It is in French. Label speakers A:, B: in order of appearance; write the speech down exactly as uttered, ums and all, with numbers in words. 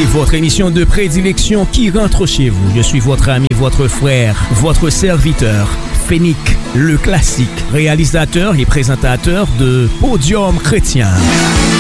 A: votre émission de prédilection qui rentre chez vous. Je suis votre ami, votre frère, votre serviteur, Fénic, le classique, réalisateur et présentateur de Podium Chrétien.